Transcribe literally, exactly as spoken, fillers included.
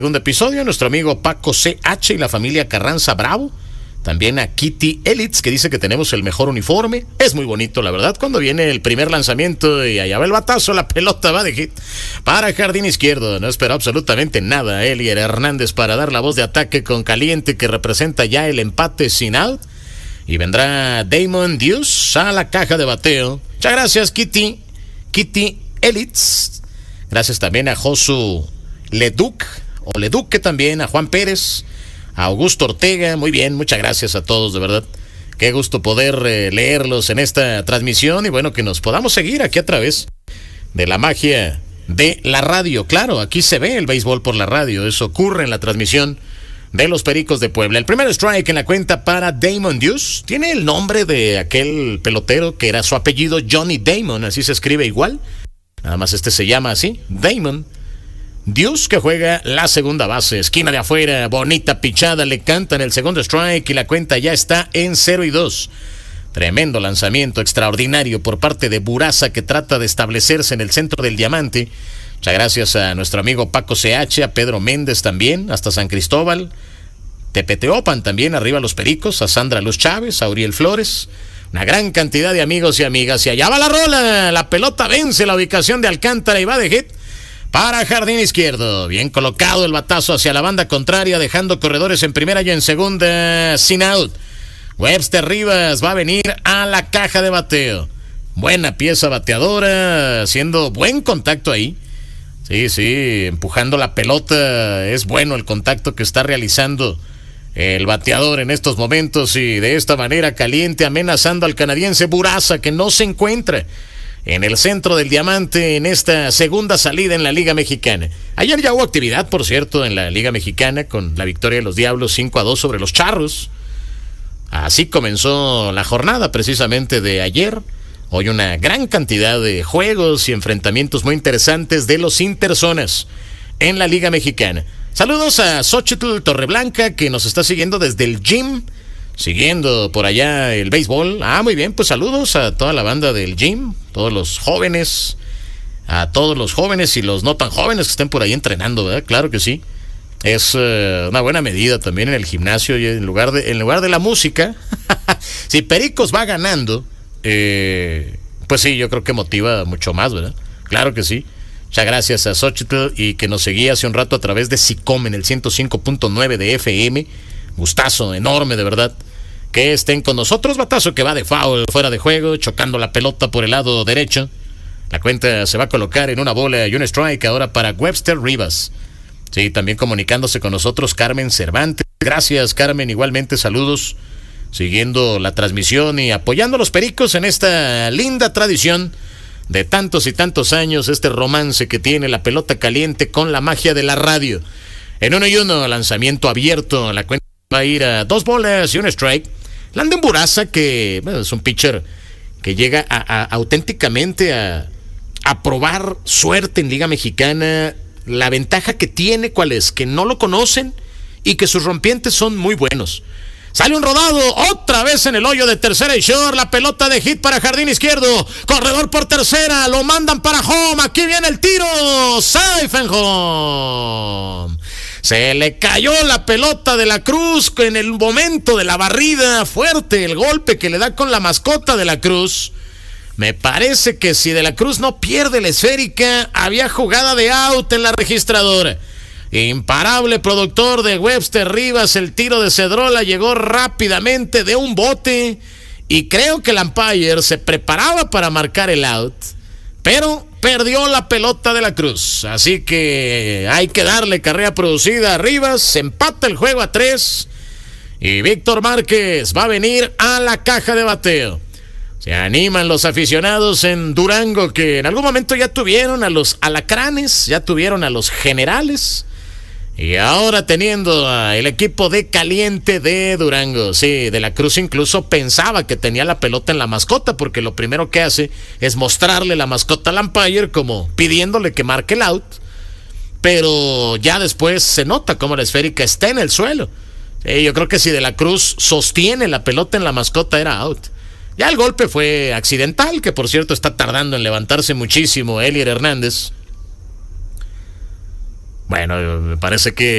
Segundo episodio, nuestro amigo Paco C H y la familia Carranza Bravo. También a Kitty Elitz, que dice que tenemos el mejor uniforme. Es muy bonito, la verdad, cuando viene el primer lanzamiento y allá va el batazo, la pelota va de hit para jardín izquierdo. No espera absolutamente nada Elier Hernández para dar la voz de ataque con Caliente, que representa ya el empate sin out. Y vendrá Damon Deuce a la caja de bateo. Muchas gracias, Kitty. Kitty Elitz. Gracias también a Josu Leduc, o Leduque también, a Juan Pérez, a Augusto Ortega. Muy bien, muchas gracias a todos, de verdad. Qué gusto poder eh, leerlos en esta transmisión y bueno, que nos podamos seguir aquí a través de la magia de la radio. Claro, aquí se ve el béisbol por la radio, eso ocurre en la transmisión de los Pericos de Puebla. El primer strike en la cuenta para Damon Deuce. Tiene el nombre de aquel pelotero que era su apellido, Johnny Damon, así se escribe igual. Nada más este se llama así, Damon Deuce, que juega la segunda base, esquina de afuera, bonita pichada, le cantan el segundo strike y la cuenta ya está en cero y dos. Tremendo lanzamiento extraordinario por parte de Buraza, que trata de establecerse en el centro del diamante. Muchas gracias a nuestro amigo Paco C H, a Pedro Méndez también, hasta San Cristóbal, Tepeteopan también, arriba los Pericos, a Sandra Luz Chávez, a Uriel Flores. Una gran cantidad de amigos y amigas. Y allá va la rola, la pelota vence la ubicación de Alcántara y va de hit para jardín izquierdo. Bien colocado el batazo hacia la banda contraria, dejando corredores en primera y en segunda sin out. Webster Rivas va a venir a la caja de bateo. Buena pieza bateadora, haciendo buen contacto ahí. Sí, sí, empujando la pelota. Es bueno el contacto que está realizando el bateador en estos momentos, y de esta manera Caliente amenazando al canadiense Buraza, que no se encuentra en el centro del diamante en esta segunda salida en la Liga Mexicana. Ayer ya hubo actividad, por cierto, en la Liga Mexicana con la victoria de los Diablos cinco a dos sobre los Charros. Así comenzó la jornada precisamente de ayer. Hoy una gran cantidad de juegos y enfrentamientos muy interesantes de los interzonas en la Liga Mexicana. Saludos a Xochitl Torreblanca, que nos está siguiendo desde el gym, siguiendo por allá el béisbol. Ah, muy bien, pues saludos a toda la banda del gym, todos los jóvenes, a todos los jóvenes y los no tan jóvenes que estén por ahí entrenando, ¿verdad? Claro que sí. Es uh, una buena medida también en el gimnasio, y en lugar de, en lugar de la música. Si Pericos va ganando, eh, pues sí, yo creo que motiva mucho más, ¿verdad? Claro que sí. Muchas gracias a Xochitl, y que nos seguía hace un rato a través de SICOM en el ciento cinco punto nueve de F M. Gustazo enorme, de verdad, que estén con nosotros. Batazo que va de foul, fuera de juego, chocando la pelota por el lado derecho. La cuenta se va a colocar en una bola y un strike ahora para Webster Rivas. Sí, también comunicándose con nosotros Carmen Cervantes. Gracias, Carmen, igualmente saludos, siguiendo la transmisión y apoyando a los Pericos en esta linda tradición de tantos y tantos años, este romance que tiene la pelota caliente con la magia de la radio. En uno y uno, lanzamiento abierto, la cuenta va a ir a dos bolas y un strike. Landon Buraza, que bueno, es un pitcher que llega a, a, auténticamente a, a probar suerte en Liga Mexicana. La ventaja que tiene, ¿cuál es? Que no lo conocen y que sus rompientes son muy buenos. Sale un rodado, otra vez en el hoyo de tercera y short, la pelota de hit para jardín izquierdo, corredor por tercera, lo mandan para home, aquí viene el tiro, safe and home. Se le cayó la pelota de la Cruz en el momento de la barrida, fuerte el golpe que le da con la mascota de la Cruz. Me parece que si de la Cruz no pierde la esférica, había jugada de out en la registradora. Imparable productor de Webster Rivas, el tiro de Cedrola llegó rápidamente de un bote, y creo que el umpire se preparaba para marcar el out, pero perdió la pelota de la Cruz. Así que hay que darle carrera producida a Rivas, se empata el juego a tres, y Víctor Márquez va a venir a la caja de bateo. Se animan los aficionados en Durango, que en algún momento ya tuvieron a los alacranes, ya tuvieron a los generales, y ahora teniendo el equipo de Caliente de Durango. Sí, de la Cruz incluso pensaba que tenía la pelota en la mascota, porque lo primero que hace es mostrarle la mascota al umpire como pidiéndole que marque el out, pero ya después se nota como la esférica está en el suelo. Sí, yo creo que si de la Cruz sostiene la pelota en la mascota era out. Ya el golpe fue accidental, que por cierto está tardando en levantarse muchísimo Elier Hernández. Bueno, me parece que